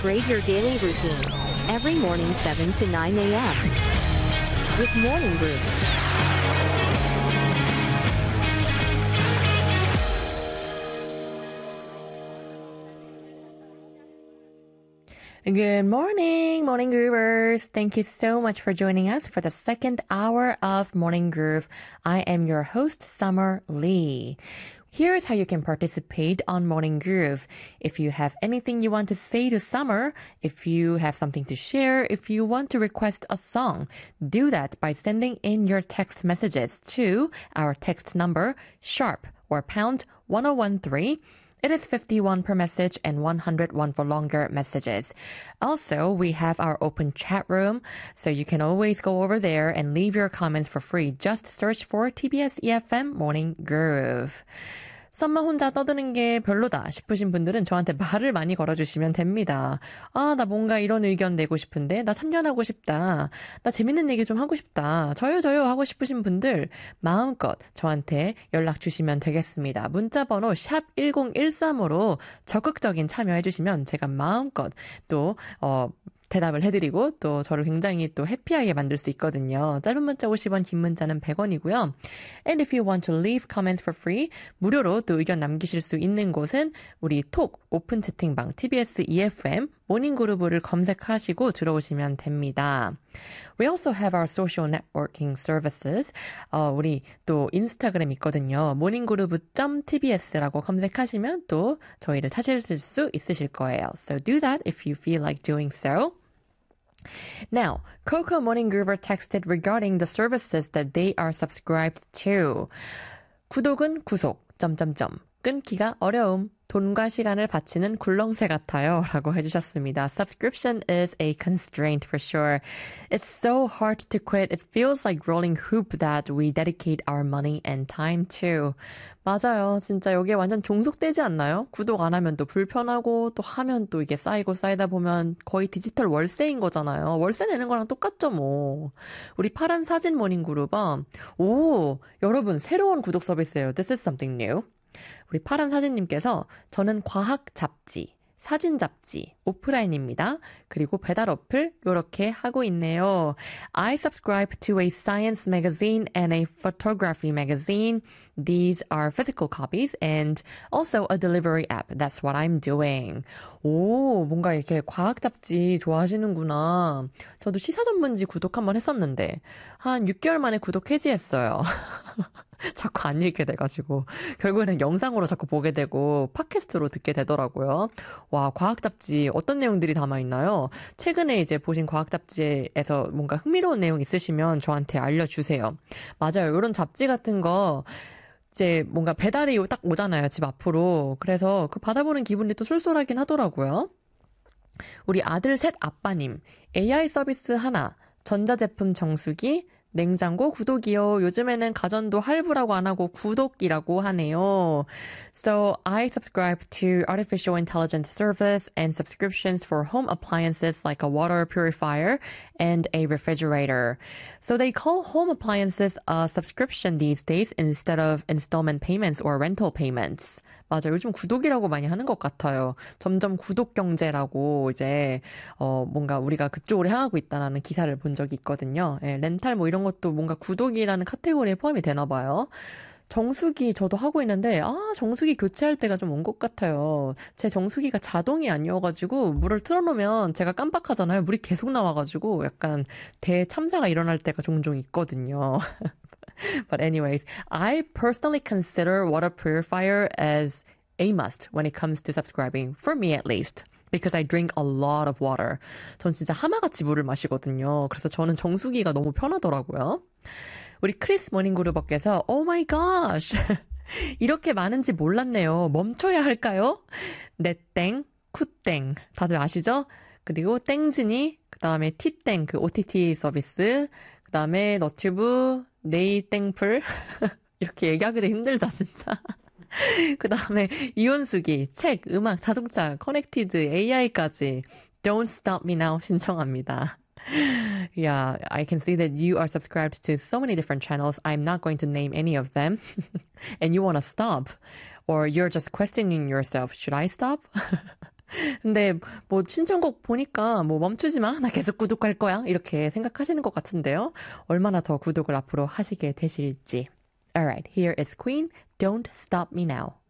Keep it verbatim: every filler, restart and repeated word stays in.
Upgrade your daily routine. Every morning seven to nine a.m. with Morning Groove. Good morning, Morning Groovers. Thank you so much for joining us for the second hour of Morning Groove. I am your host, Summer Lee. Here's how you can participate on Morning Groove. If you have anything you want to say to Summer, if you have something to share, if you want to request a song, do that by sending in your text messages to our text number, sharp or pound one oh one three. It is fifty-one per message and one hundred one for longer messages. Also, we have our open chat room, so you can always go over there and leave your comments for free. Just search for T B S E F M Morning Groove. 썸머 혼자 떠드는 게 별로다 싶으신 분들은 저한테 말을 많이 걸어주시면 됩니다. 아, 나 뭔가 이런 의견 내고 싶은데, 나 참견하고 싶다, 나 재밌는 얘기 좀 하고 싶다, 저요 저요 하고 싶으신 분들 마음껏 저한테 연락 주시면 되겠습니다. 문자번호 샵 일공일삼으로 적극적인 참여해 주시면 제가 마음껏 또 어, 대답을 해드리고 또 저를 굉장히 또 해피하게 만들 수 있거든요. 짧은 문자 오십 원, 긴 문자는 백 원이고요. And if you want to leave comments for free, 무료로 또 의견 남기실 수 있는 곳은 우리 톡 오픈 채팅방 티비에스 이에프엠 모닝그루브를 검색하시고 들어오시면 됩니다. We also have our social networking services. 어, 우리 또 인스타그램 있거든요. morninggroove.tbs라고 검색하시면 또 저희를 찾으실 수 있으실 거예요. So do that if you feel like doing so. Now, Coco Morning Groover texted regarding the services that they are subscribed to. 구독은 구속, 점점점. 끊기가 어려움. 돈과 시간을 바치는 굴렁쇠 같아요. 라고 해주셨습니다. Subscription is a constraint for sure. It's so hard to quit. It feels like rolling hoop that we dedicate our money and time to. 맞아요. 진짜 여기에 완전 종속되지 않나요? 구독 안 하면 또 불편하고 또 하면 또 이게 쌓이고 쌓이다 보면 거의 디지털 월세인 거잖아요. 월세 내는 거랑 똑같죠 뭐. 우리 파란 사진 모닝 그룹아. 오, 여러분 새로운 구독 서비스예요. This is something new. 우리 파란 사진님께서 저는 과학 잡지, 사진 잡지, 오프라인입니다. 그리고 배달 어플 요렇게 하고 있네요. I subscribe to a science magazine and a photography magazine. These are physical copies and also a delivery app. That's what I'm doing. 오, 뭔가 이렇게 과학 잡지 좋아하시는구나. 저도 시사 전문지 구독 한번 했었는데 한 육 개월 만에 구독 해지했어요. 자꾸 안 읽게 돼가지고 결국에는 영상으로 자꾸 보게 되고 팟캐스트로 듣게 되더라고요. 와, 과학 잡지 어떤 내용들이 담아있나요? 최근에 이제 보신 과학 잡지에서 뭔가 흥미로운 내용 있으시면 저한테 알려주세요. 맞아요. 이런 잡지 같은 거 이제 뭔가 배달이 딱 오잖아요. 집 앞으로. 그래서 그 받아보는 기분이 또 쏠쏠하긴 하더라고요. 우리 아들 셋 아빠님, 에이아이 서비스 하나, 전자제품 정수기, 냉장고 구독이요. 요즘에는 가전도 할부라고 안 하고 구독이라고 하네요. So I subscribe to artificial intelligence service and subscriptions for home appliances like a water purifier and a refrigerator. So they call home appliances a subscription these days instead of installment payments or rental payments. 맞아요. 요즘 구독이라고 많이 하는 것 같아요. 점점 구독 경제라고 이제 어 뭔가 우리가 그쪽으로 향하고 있다는 기사를 본 적이 있거든요. 예, 렌탈 뭐 이런 것도 뭔가 구독이라는 카테고리에 포함이 되나 봐요. 정수기 저도 하고 있는데 아 정수기 교체할 때가 좀 온 것 같아요. 제 정수기가 자동이 아니어가지고 물을 틀어놓으면 제가 깜빡하잖아요. 물이 계속 나와가지고 약간 대참사가 일어날 때가 종종 있거든요. But anyways, I personally consider water purifier as a must when it comes to subscribing, for me at least. Because I drink a lot of water. 전 진짜 하마같이 물을 마시거든요. 그래서 저는 정수기가 너무 편하더라고요. 우리 크리스 모닝그루버께서 Oh my gosh! 이렇게 많은지 몰랐네요. 멈춰야 할까요? 네땡, 쿠땡 다들 아시죠? 그리고 땡진이, 그 다음에 티땡, 그 오티티 서비스, 그 다음에 너튜브, 네이땡플 이렇게 얘기하기도 힘들다 진짜. 그 다음에 이온수기, 책, 음악, 자동차, 커넥티드, 에이아이까지 Don't Stop Me Now 신청합니다. Yeah, I can see that you are subscribed to so many different channels. I'm not going to name any of them. And you want to stop. Or you're just questioning yourself, should I stop? 근데 뭐 신청곡 보니까 뭐 멈추지 마. 나 계속 구독할 거야. 이렇게 생각하시는 것 같은데요. 얼마나 더 구독을 앞으로 하시게 되실지. Alright, here is Queen. Don't stop me now.